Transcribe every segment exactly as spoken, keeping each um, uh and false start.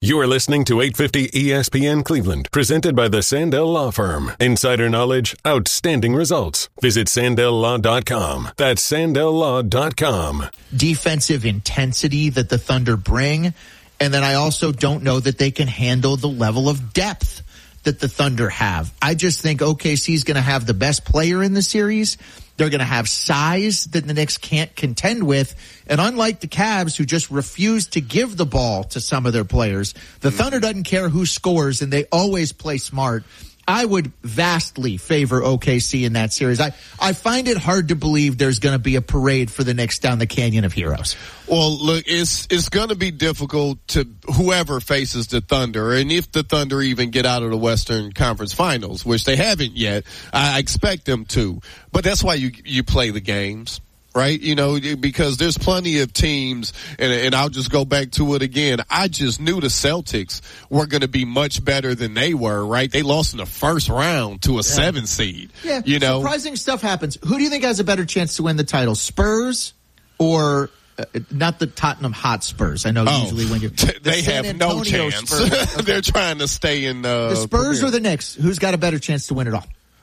You are listening to eight fifty E S P N Cleveland, presented by the Sandell Law Firm. Insider knowledge, outstanding results. Visit Sandell Law dot com. That's Sandell Law dot com. Defensive intensity that the Thunder bring, and then I also don't know that they can handle the level of depth that the Thunder have. I just think O K C is going to have the best player in the series. They're going to have size that the Knicks can't contend with. And unlike the Cavs, who just refuse to give the ball to some of their players, the Thunder doesn't care who scores, and they always play smart. I would vastly favor O K C in that series. I, I find it hard to believe there's going to be a parade for the Knicks down the Canyon of Heroes. Well, look, it's it's going to be difficult to whoever faces the Thunder, and if the Thunder even get out of the Western Conference Finals, which they haven't yet, I expect them to. But that's why you you play the games. Right? You know, because there's plenty of teams, and, and I'll just go back to it again. I just knew the Celtics were going to be much better than they were, right? They lost in the first round to a yeah. seven seed. Yeah, you know, surprising stuff happens. Who do you think has a better chance to win the title? Spurs or uh, not the Tottenham Hotspurs? I know oh, usually when you're the they San have Antonio no chance. Okay. They're trying to stay in uh, the Spurs Premier. or the Knicks. Who's got a better chance to win it all?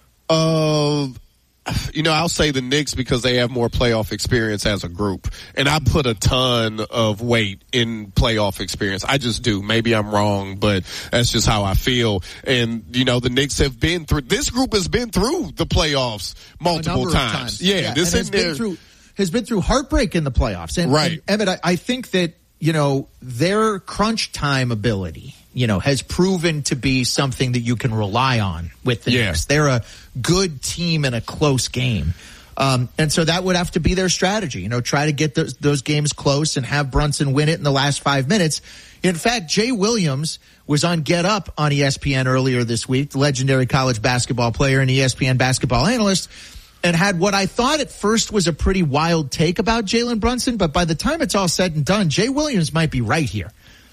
Uh. You know, I'll say the Knicks because they have more playoff experience as a group. And I put a ton of weight in playoff experience. I just do. Maybe I'm wrong, but that's just how I feel. And, you know, the Knicks have been through, this group has been through the playoffs multiple times. times. Yeah, yeah, this has in there. been through, has been through heartbreak in the playoffs. And, right. And, Emmett, I, I think that, you know, their crunch time ability, you know, has proven to be something that you can rely on with the yeah. Knicks. They're a good team in a close game. Um, and so that would have to be their strategy, you know, try to get those, those games close and have Brunson win it in the last five minutes. In fact, Jay Williams was on Get Up on E S P N earlier this week, the legendary college basketball player and E S P N basketball analyst, and had what I thought at first was a pretty wild take about Jalen Brunson, but by the time it's all said and done, Jay Williams might be right here.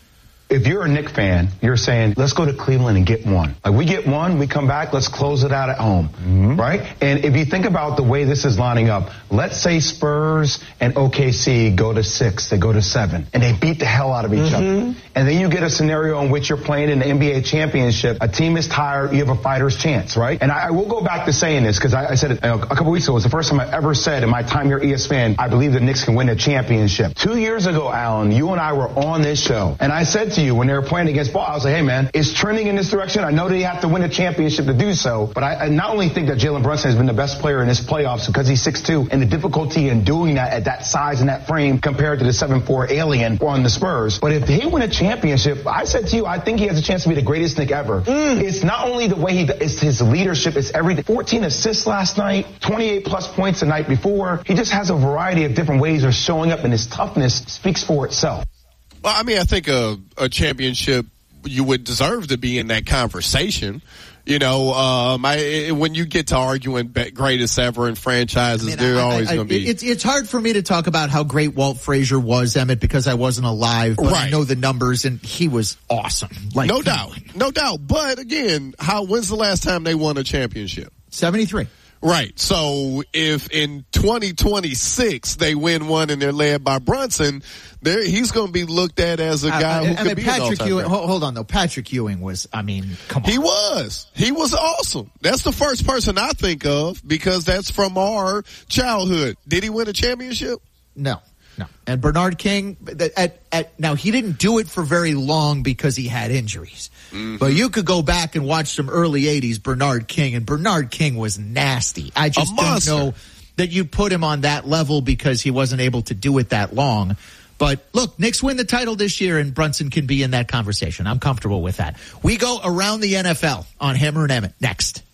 If you're a Knicks fan, you're saying, let's go to Cleveland and get one. Like, we get one, we come back, let's close it out at home, mm-hmm. right? And if you think about the way this is lining up, let's say Spurs and O K C go to six, they go to seven, and they beat the hell out of each mm-hmm. other. And then you get a scenario in which you're playing in the N B A championship, a team is tired, you have a fighter's chance, right? And I, I will go back to saying this, because I, I said it uh, a couple weeks ago, it was the first time I ever said in my time here at E S P N, I believe the Knicks can win a championship. Two years ago, Alan, you and I were on this show, and I said to you when they were playing against Ball, I was like, hey man, it's trending in this direction. I know they have to win a championship to do so, but I, I not only think that Jalen Brunson has been the best player in this playoffs because he's six two, and the difficulty in doing that at that size and that frame compared to the seven four alien on the Spurs, but if they win a championship, I said to you, I think he has a chance to be the greatest Knick ever. Mm. It's not only the way he, it's his leadership, it's everything. fourteen assists last night, twenty-eight plus points the night before. He just has a variety of different ways of showing up, and his toughness speaks for itself. Well, I mean, I think a, a championship, you would deserve to be in that conversation. You know, um, I, when you get to arguing greatest ever in franchises, I mean, they're always going to be. It's it's hard for me to talk about how great Walt Frazier was, Emmett, because I wasn't alive. But right. I know the numbers, and he was awesome. Like, no doubt, no doubt. But again, how? When's the last time they won a championship? seventy-three. Right. So if in twenty twenty-six they win one and they're led by Brunson, there he's going to be looked at as a guy uh, who could mean, be Patrick an Ewing. Hold, hold on, though. Patrick Ewing was, I mean, come on. He was. He was awesome. That's the first person I think of because that's from our childhood. Did he win a championship? No. No. And Bernard King, at, at, now he didn't do it for very long because he had injuries. Mm-hmm. But you could go back and watch some early eighties Bernard King, and Bernard King was nasty. I just don't know that you put him on that level because he wasn't able to do it that long. But look, Knicks win the title this year, and Brunson can be in that conversation. I'm comfortable with that. We go around the N F L on Hammer and Emmett next.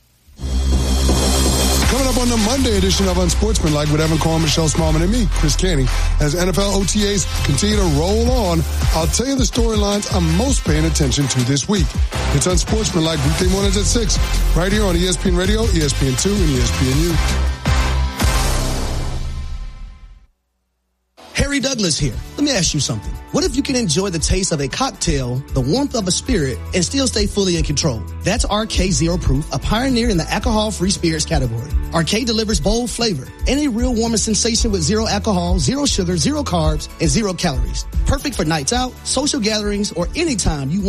Coming up on the Monday edition of Unsportsmanlike with Evan Cohen, Michelle Smallman, and me, Chris Canty. As N F L O T As continue to roll on, I'll tell you the storylines I'm most paying attention to this week. It's Unsportsmanlike weekday mornings at six, right here on E S P N Radio, E S P N two, and E S P N U. Harry Douglas here. Let me ask you something. What if you can enjoy the taste of a cocktail, the warmth of a spirit, and still stay fully in control? That's R K Zero Proof, a pioneer in the alcohol-free spirits category. R K delivers bold flavor and a real warming sensation with zero alcohol, zero sugar, zero carbs, and zero calories. Perfect for nights out, social gatherings, or anytime you want